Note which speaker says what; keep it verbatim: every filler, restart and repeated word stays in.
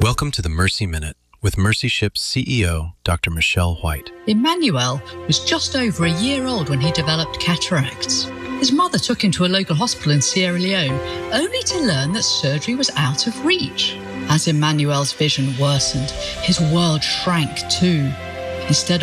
Speaker 1: Welcome to the Mercy Minute with Mercy Ship's C E O, Doctor Michelle White.
Speaker 2: Emmanuel was just over a year old when he developed cataracts. His mother took him to a local hospital in Sierra Leone, only to learn that surgery was out of reach. As Emmanuel's vision worsened, his world shrank too. Instead